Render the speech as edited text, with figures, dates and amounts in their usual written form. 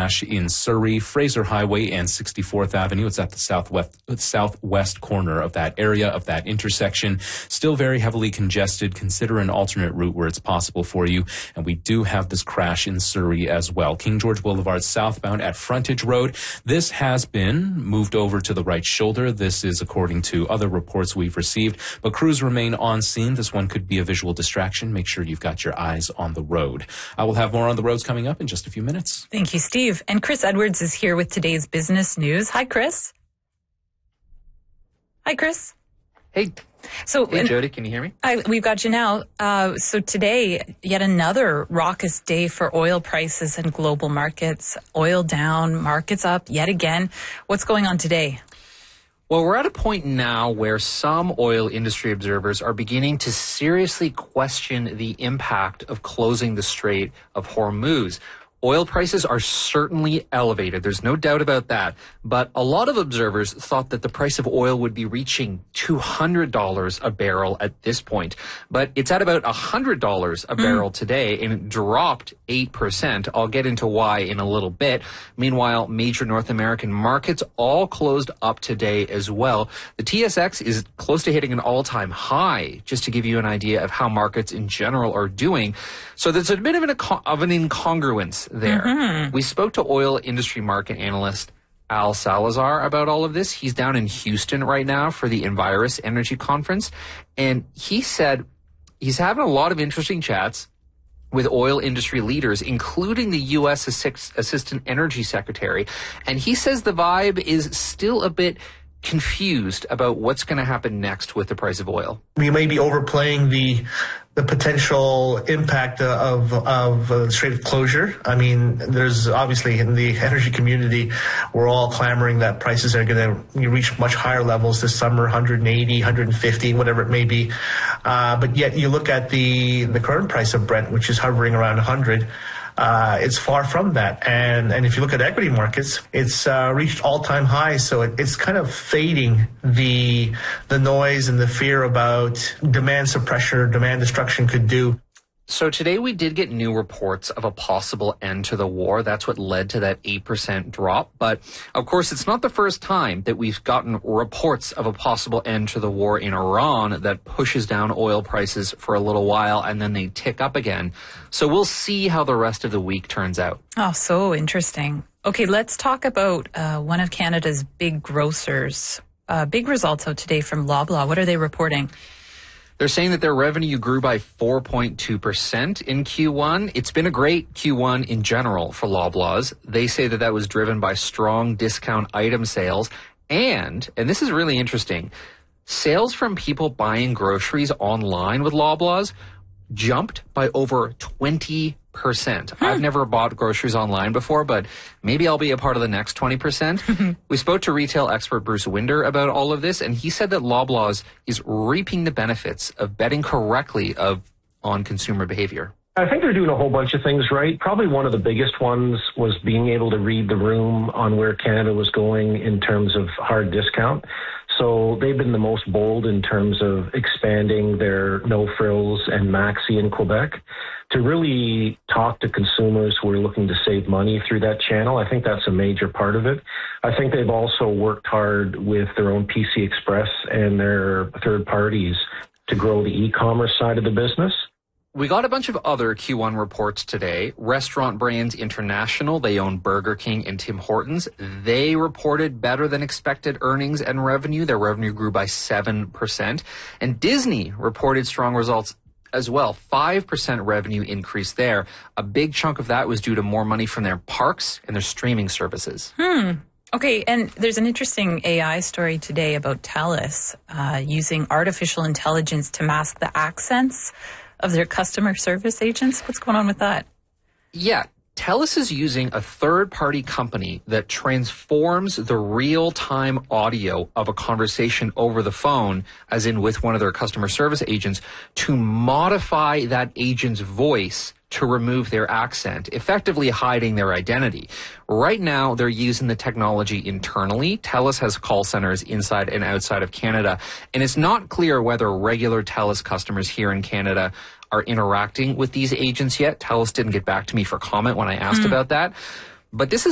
crash in Surrey, Fraser Highway and 64th Avenue. It's at the southwest corner of that area, of that intersection. Still very heavily congested. Consider an alternate route where it's possible for you. And we do have this crash in Surrey as well. King George Boulevard southbound at Frontage Road. This has been moved over to the right shoulder. This is according to other reports we've received, but crews remain on scene. This one could be a visual distraction. Make sure you've got your eyes on the road. I will have more on the roads coming up in just a few minutes. Thank you, Steve. And Chris Edwards is here with today's business news. Hi, Chris. Hi, Chris. Hey. Hey, Jody, can you hear me? We've got you now. So today, yet another raucous day for oil prices and global markets. Oil down, markets up yet again. What's going on today? Well, we're at a point now where some oil industry observers are beginning to seriously question the impact of closing the Strait of Hormuz. Oil prices are certainly elevated. There's no doubt about that. But a lot of observers thought that the price of oil would be reaching $200 a barrel at this point. But it's at about $100 a barrel today, and it dropped 8%. I'll get into why in a little bit. Meanwhile, major North American markets all closed up today as well. The TSX is close to hitting an all-time high, just to give you an idea of how markets in general are doing. So there's a bit of an incongruence there. Mm-hmm. We spoke to oil industry market analyst Al Salazar about all of this. He's down in Houston right now for the Envirus Energy Conference, and he said he's having a lot of interesting chats with oil industry leaders, including the U.S. Assistant Energy Secretary, and he says the vibe is still a bit confused about what's going to happen next with the price of oil. We may be overplaying the potential impact of the Strait of closure. I mean, there's obviously in the energy community, we're all clamoring that prices are going to reach much higher levels this summer, 180, 150, whatever it may be. But yet you look at the current price of Brent, which is hovering around 100. It's far from that. And if you look at equity markets, it's reached all-time highs. So it's kind of fading the noise and the fear about demand suppression, demand destruction could do. So today we did get new reports of a possible end to the war. That's what led to that 8% drop. But of course, it's not the first time that we've gotten reports of a possible end to the war in Iran that pushes down oil prices for a little while and then they tick up again. So we'll see how the rest of the week turns out. Oh, so interesting. Okay, let's talk about one of Canada's big grocers. Big results out today from Loblaw. What are they reporting? They're saying that their revenue grew by 4.2% in Q1. It's been a great Q1 in general for Loblaws. They say that was driven by strong discount item sales. And this is really interesting, sales from people buying groceries online with Loblaws jumped by over 20%. I've never bought groceries online before, but maybe I'll be a part of the next 20%. We spoke to retail expert Bruce Winder about all of this, and he said that Loblaws is reaping the benefits of betting correctly on consumer behavior. I think they're doing a whole bunch of things right. Probably one of the biggest ones was being able to read the room on where Canada was going in terms of hard discount. So they've been the most bold in terms of expanding their No Frills and Maxi in Quebec to really talk to consumers who are looking to save money through that channel. I think that's a major part of it. I think they've also worked hard with their own PC Express and their third parties to grow the e-commerce side of the business. We got a bunch of other Q1 reports today. Restaurant Brands International, they own Burger King and Tim Hortons. They reported better than expected earnings and revenue. Their revenue grew by 7%. And Disney reported strong results as well. 5% revenue increase there. A big chunk of that was due to more money from their parks and their streaming services. Okay, and there's an interesting AI story today about TELUS using artificial intelligence to mask the accents of their customer service agents. What's going on with that? Yeah, TELUS is using a third-party company that transforms the real-time audio of a conversation over the phone, as in with one of their customer service agents, to modify that agent's voice to remove their accent, effectively hiding their identity. Right now, they're using the technology internally. TELUS has call centers inside and outside of Canada, and it's not clear whether regular TELUS customers here in Canada are interacting with these agents yet. TELUS didn't get back to me for comment when I asked about that. But this is